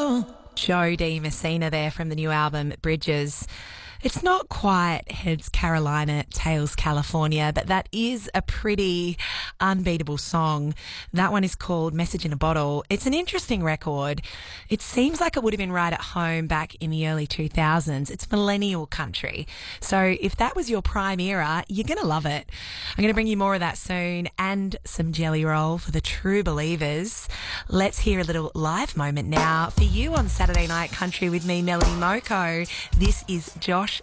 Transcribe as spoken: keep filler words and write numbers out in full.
Joe D. Messina there from the new album Bridges. It's not quite Heads Carolina, Tails California, but that is a pretty unbeatable song. That one is called Message in a Bottle. It's an interesting record. It seems like it would have been right at home back in the early two thousands. It's millennial country. So if that was your prime era, you're going to love it. I'm going to bring you more of that soon and some Jelly Roll for the true believers. Let's hear a little live moment now for you on Saturday Night Country with me, Melanie Moko. This is Josh